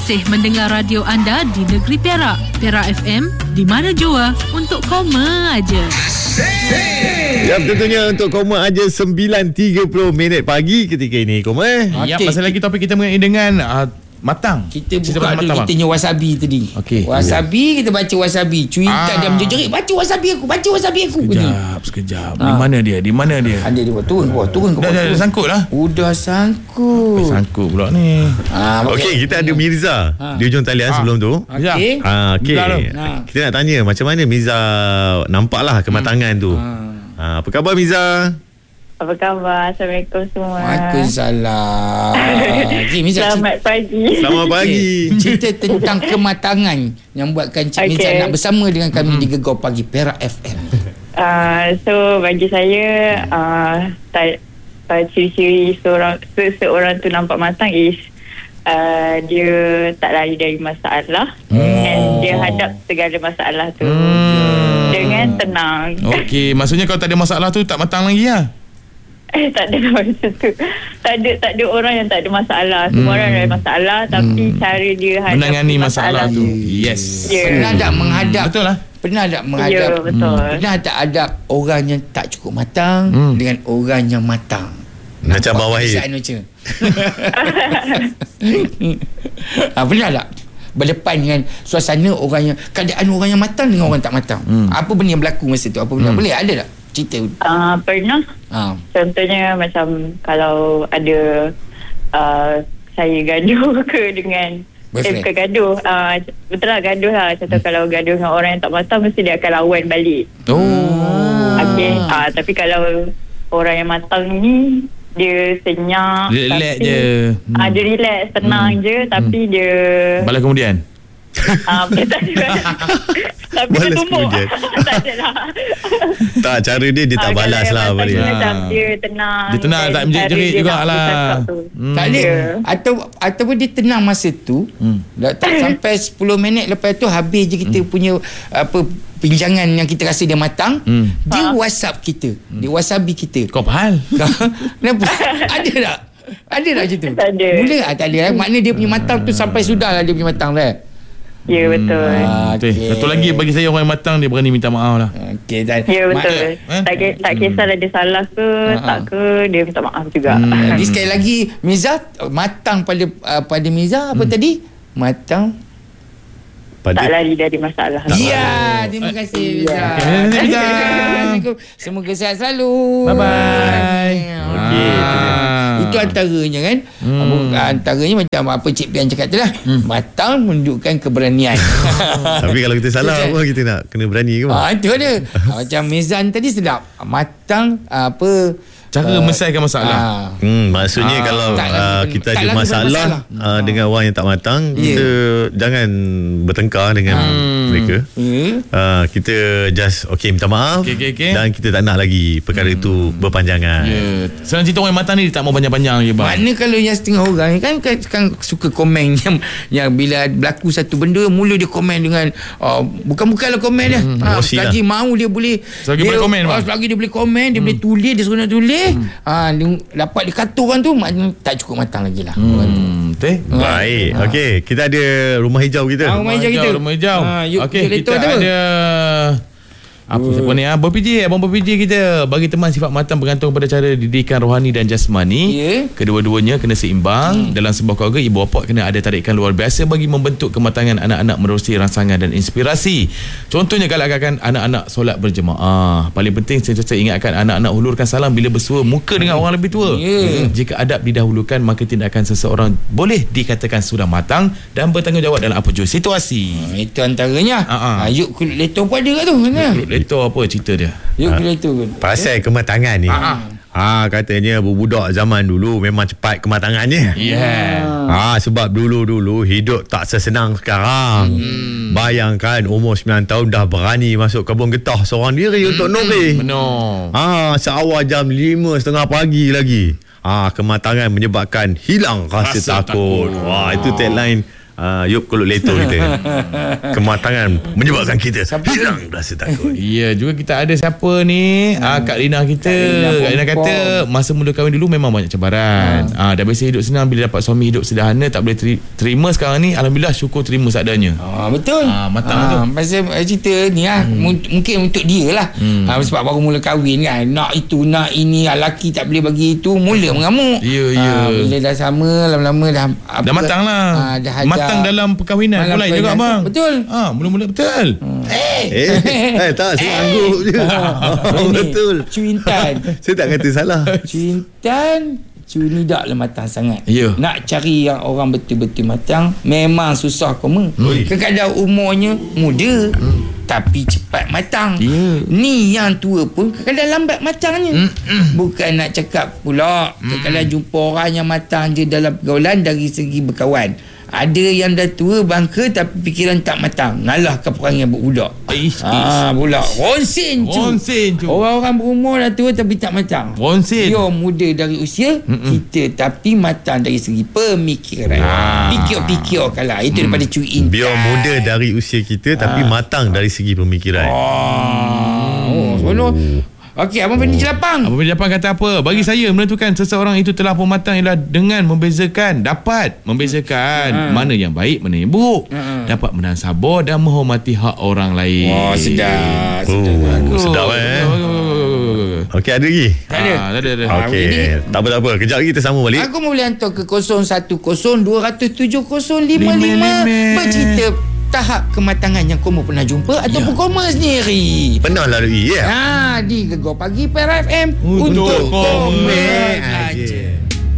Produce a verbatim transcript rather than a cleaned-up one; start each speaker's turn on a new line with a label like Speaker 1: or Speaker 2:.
Speaker 1: masih mendengar radio anda di negeri Perak. Perak F M, di mana jua untuk koma aja.
Speaker 2: Ya, tentunya untuk koma aja sembilan tiga puluh minit pagi ketika ini, koma.
Speaker 3: Okay. Ya, pasal lagi topik kita mengenai dengan uh, matang.
Speaker 4: Kita
Speaker 3: Cerita
Speaker 4: buka dulu,
Speaker 3: matang,
Speaker 4: kita punya wasabi tadi.
Speaker 3: Okey.
Speaker 4: Wasabi, kita baca wasabi. Cuitan
Speaker 3: Ah.
Speaker 4: dia menjerit, baca wasabi aku, baca wasabi aku.
Speaker 3: Sekejap, sekejap. Di mana dia? Di mana dia?
Speaker 4: Ada dia buat turun ke bawah, turun ke
Speaker 3: Dah,
Speaker 4: bawah.
Speaker 3: dah, dah sangkut lah.
Speaker 4: Udah sangkut.
Speaker 3: Sangkut pula ni.
Speaker 4: Ah,
Speaker 2: Okey, kita ada Mirza di ujung talian sebelum tu.
Speaker 4: Okey.
Speaker 2: Ah, okey.
Speaker 3: Mirza tu.
Speaker 4: Ha.
Speaker 2: Kita nak tanya macam mana Mirza nampaklah kematangan tu. Ah, apa khabar Mirza?
Speaker 5: Apa khabar? Assalamualaikum semua.
Speaker 4: Waalaikumsalam. Okay, Miza,
Speaker 5: Selamat pagi.
Speaker 2: Selamat pagi.
Speaker 4: cerita tentang kematangan yang buatkan Cik Miza
Speaker 5: Okay.
Speaker 4: nak bersama dengan kami di Gegar Pagi Perak F M.
Speaker 5: Uh, so bagi saya uh, tak, uh, ciri-ciri seorang se- seorang tu nampak matang is uh, dia tak lari dari masalah
Speaker 3: Oh.
Speaker 5: and dia hadap segala masalah tu
Speaker 3: Hmm.
Speaker 5: dengan tenang.
Speaker 3: Okey, maksudnya kalau tak ada masalah tu tak matang lagi lah.
Speaker 5: Eh, tak ada macam tu. Tak ada tak ada orang yang tak ada masalah. Semua
Speaker 3: Hmm.
Speaker 5: orang ada masalah tapi cara dia hadapi
Speaker 3: Menangani masalah, tu. Yes.
Speaker 5: Ya.
Speaker 4: Pernah tak menghadap?
Speaker 3: Betul lah.
Speaker 4: Pernah tak menghadap?
Speaker 5: Ya, betul.
Speaker 4: Pernah tak hadap orang yang tak cukup matang
Speaker 3: Hmm.
Speaker 4: dengan orang yang matang?
Speaker 2: Macam
Speaker 4: Nampak
Speaker 2: bawah air.
Speaker 4: perbezaan macam ha, pernah tak berdepan dengan suasana orang yang keadaan orang yang matang dengan orang tak matang?
Speaker 3: Hmm.
Speaker 4: Apa benda yang berlaku masa tu? Apa benda?
Speaker 3: Hmm.
Speaker 4: Boleh ada tak cerita?
Speaker 5: Uh, pernah
Speaker 4: Ha.
Speaker 5: Contohnya macam kalau ada uh, saya gaduh ke dengan eh,
Speaker 4: Boyfriend?
Speaker 5: bukan gaduh uh, betul lah gaduh lah. Contoh hmm. kalau gaduh dengan orang yang tak matang mesti dia akan lawan balik.
Speaker 3: Oh.
Speaker 5: Okay. Uh, tapi kalau orang yang matang ni dia senyap,
Speaker 3: Relax
Speaker 5: tapi,
Speaker 3: je.
Speaker 5: Hmm. Uh, dia relax, tenang
Speaker 3: Hmm.
Speaker 5: je. Tapi
Speaker 3: Hmm.
Speaker 5: dia
Speaker 3: Balas kemudian.
Speaker 5: uh, bukan tak ada. Tapi dia
Speaker 2: Balas
Speaker 5: tumbuk.
Speaker 2: kemudian.
Speaker 5: Tak ada lah.
Speaker 2: Tak, cara dia dia tak
Speaker 5: Ah,
Speaker 2: balas
Speaker 5: kalau
Speaker 2: lah
Speaker 5: yang
Speaker 2: balik.
Speaker 5: matang
Speaker 3: Ah.
Speaker 5: ni macam dia tenang.
Speaker 3: Dia tenang,
Speaker 5: dan
Speaker 3: tak menjerit-jerit
Speaker 5: cara dia nak
Speaker 3: jugalah.
Speaker 5: bercakap tu.
Speaker 3: Hmm.
Speaker 4: Tak ada.
Speaker 5: Ya.
Speaker 4: Atau ataupun dia tenang masa tu.
Speaker 3: Hmm.
Speaker 4: Dah tak sampai sepuluh minit lepas tu habis je kita hmm. punya apa pinjangan yang kita rasa dia matang.
Speaker 3: Hmm.
Speaker 4: Dia
Speaker 5: Ha.
Speaker 4: WhatsApp kita. Dia WhatsAppi kita.
Speaker 3: Kau apa hal?
Speaker 4: Kenapa? Ada tak? Ada tak macam tu?
Speaker 5: Tak ada.
Speaker 4: Mula ah, tak ada. Eh? Maknanya dia punya matang tu sampai sudah lah dia punya matang dah.
Speaker 5: Ya, betul.
Speaker 4: Ah,
Speaker 3: Betul.
Speaker 4: okey.
Speaker 3: Satu lagi bagi saya orang yang matang dia berani minta maaf lah.
Speaker 4: Okey dan
Speaker 5: Ya, betul.
Speaker 3: eh?
Speaker 5: Tak, ki- tak kisahlah dia salah ke,
Speaker 4: Ha.
Speaker 5: tak ke, dia minta maaf juga.
Speaker 4: Hmm. Jadi sekali lagi Miza matang pada uh, pada Miza apa
Speaker 3: Hmm.
Speaker 4: tadi? Matang.
Speaker 5: Tak
Speaker 2: Pada
Speaker 5: lari dari masalah.
Speaker 4: Ya, terima kasih Miza.
Speaker 5: Ya.
Speaker 3: Terima kasih, Miza.
Speaker 4: Assalamualaikum. Semoga sihat selalu.
Speaker 3: Bye-bye.
Speaker 2: Okey, itu dia.
Speaker 4: Ah. Itu antaranya kan.
Speaker 3: Hmm.
Speaker 4: Antaranya macam apa Cik Pian cakap tu lah. Matang menunjukkan keberanian.
Speaker 2: Tapi kalau kita salah apa kita nak kena berani ke? Bang?
Speaker 4: Ah, itu ada. Ah, macam Mizan tadi sedap. Matang apa
Speaker 3: Cara
Speaker 4: Ah,
Speaker 3: menyelesaikan masalah.
Speaker 4: ah,
Speaker 2: Hmm, maksudnya
Speaker 3: Ah,
Speaker 2: kalau
Speaker 4: tak lagi
Speaker 2: uh,
Speaker 4: pen-
Speaker 2: kita
Speaker 4: tak
Speaker 2: ada
Speaker 4: lagi
Speaker 2: masalah,
Speaker 4: bermasalah.
Speaker 2: uh, dengan orang yang tak matang,
Speaker 4: Ya.
Speaker 2: kita jangan bertengkar dengan
Speaker 3: Hmm.
Speaker 2: mereka.
Speaker 4: ya.
Speaker 2: Uh, kita just okay minta maaf
Speaker 3: Okey, okey, okey.
Speaker 2: dan kita tak nak lagi perkara itu berpanjangan.
Speaker 3: Ya. Senang cerita orang yang matang ni dia tak mau panjang-panjang lagi bang.
Speaker 4: Mana kalau yang setengah orang kan, kan, kan suka komen yang, yang bila berlaku satu benda mula dia komen dengan uh, bukan-bukanlah komen dia.
Speaker 3: Hmm,
Speaker 4: Ha,
Speaker 2: emosi
Speaker 4: selagi mau dia boleh
Speaker 3: Selagi
Speaker 4: dia,
Speaker 3: boleh komen,
Speaker 4: ah,
Speaker 3: bang.
Speaker 4: selagi dia boleh komen, dia boleh tulis, dia suruh nak tulis. Ha, dia, dapat dikata orang tu maknanya tak cukup matang lagi lah. Orang tu.
Speaker 3: Hmm, betul.
Speaker 2: Baik. Okey, kita ada rumah hijau kita.
Speaker 4: Ah, rumah hijau kita.
Speaker 3: Rumah hijau.
Speaker 4: Ah, yuk,
Speaker 3: Okey,
Speaker 4: kita
Speaker 3: kita
Speaker 4: letak tu.
Speaker 3: ada apa siapa ni? Abang P J, Abang P J kita bagi teman sifat matang bergantung pada cara didikan rohani dan jasmani.
Speaker 4: Ya.
Speaker 3: Kedua-duanya kena seimbang. Hmm. Dalam sebuah keluarga, ibu bapa kena ada tarikan luar biasa bagi membentuk kematangan anak-anak menerusi rangsangan dan inspirasi. Contohnya galakkan anak-anak solat berjemaah. Paling penting sentiasa ingatkan anak-anak hulurkan salam bila bersua muka dengan orang lebih tua.
Speaker 4: Ya.
Speaker 3: Jika adab didahulukan, maka tindakan seseorang boleh dikatakan sudah matang dan bertanggungjawab dalam apa jua situasi.
Speaker 4: Ha, itu antaranya.
Speaker 3: Ah, ah.
Speaker 4: Ha, yuk kulit leto pun ada kat tu. Mana?
Speaker 3: Leto apa cerita dia?
Speaker 4: Yuk kulit leto pun.
Speaker 2: Pasal kematangan ni. Ah, katanya budak zaman dulu memang cepat kematangannya.
Speaker 3: Yeah.
Speaker 2: Ah, sebab dulu-dulu hidup tak sesenang sekarang. Hmm. Bayangkan umur sembilan tahun dah berani masuk kebun getah seorang diri hmm. untuk nori.
Speaker 3: Benar.
Speaker 2: Ah, seawal jam lima setengah pagi lagi. Ah, kematangan menyebabkan hilang rasa,
Speaker 3: Rasa
Speaker 2: takut.
Speaker 3: takut.
Speaker 2: Wah, itu tagline uh, Yop Kulut Leto kita. Kematangan menyebabkan kita hilang rasa takut.
Speaker 3: Ya, juga kita ada siapa ni? Hmm. Ah, Kak Rina kita. Kak Rina, Kak Rina kata masa mula kahwin dulu memang banyak cabaran. Ah, dah biasa hidup senang, bila dapat suami hidup sederhana tak boleh teri- terima sekarang ni. Alhamdulillah, syukur terima seadanya.
Speaker 4: Ah, betul.
Speaker 3: Ah, matang
Speaker 4: ah,
Speaker 3: tu.
Speaker 4: Pasal cerita ni lah, hmm. m- mungkin untuk dia lah. Hmm. Ah, sebab baru mula kahwin kan, nak itu, nak ini, lelaki tak boleh bagi itu, mula mengamuk.
Speaker 3: Ya, ya.
Speaker 4: Ah, bila dah sama, lama-lama dah apa,
Speaker 3: Dah matang lah.
Speaker 4: Ah, dah hajar.
Speaker 3: Matang dalam perkahwinan.
Speaker 4: Dalam
Speaker 3: Mulai juga bang.
Speaker 4: Betul.
Speaker 3: Ah, mula-mula betul.
Speaker 4: Hmm.
Speaker 2: Eh, eh tak, saya angguk je. Oh, betul.
Speaker 4: Cuintan.
Speaker 2: Saya tak kata salah.
Speaker 4: Cuintan, Cuni tak lah matang sangat.
Speaker 3: Ya.
Speaker 4: Nak cari yang orang betul-betul matang memang susah koma.
Speaker 2: Oi.
Speaker 4: Kadang-kadang umurnya muda hmm. tapi cepat matang.
Speaker 3: Ya.
Speaker 4: Ni yang tua pun kadang-kadang lambat matangnya. Mm-mm. Bukan nak cakap pula mm. kadang-kadang jumpa orang yang matang je dalam pergaulan dari segi berkawan. Ada yang dah tua bangka tapi fikiran tak matang. Ngalah ke perang yang berbudak.
Speaker 3: Ish,
Speaker 4: Ah, pula ronsen cu.
Speaker 3: Ronsen cu.
Speaker 4: Orang-orang berumur dah tua tapi tak matang.
Speaker 3: Ronsen.
Speaker 4: Dia muda dari usia, Mm-mm. kita tapi matang dari segi pemikiran.
Speaker 3: Ah.
Speaker 4: Pikir-pikir kalah. Itu mm. daripada cuin.
Speaker 2: Biar muda dari usia kita tapi matang dari segi pemikiran.
Speaker 4: Oh, oh sono. Okey, Abang Fendi Jelapang.
Speaker 3: Abang Fendi Jelapang kata apa? Bagi saya, menentukan seseorang itu telah pun matang ialah dengan membezakan, dapat membezakan hmm. mana yang baik, mana yang buruk. Hmm. Dapat menahan sabar dan menghormati hak orang lain.
Speaker 4: Wah, oh, sedap. Sedap.
Speaker 2: Oh, sedap eh. Okey, ada lagi?
Speaker 4: Tak ada.
Speaker 3: Ah, ada, ada.
Speaker 2: Okey, tak apa tak apa. Kejap lagi kita sambung balik.
Speaker 4: Aku boleh hantar ke kosong satu kosong dua tujuh kosong lima lima bercerita tahap kematangan yang kamu pernah jumpa ataupun ya. kamu sendiri
Speaker 2: pernah lalui ya.
Speaker 4: Ha, di Gegar Pagi P E R A F M
Speaker 2: untuk,
Speaker 4: untuk
Speaker 2: komen
Speaker 4: aja.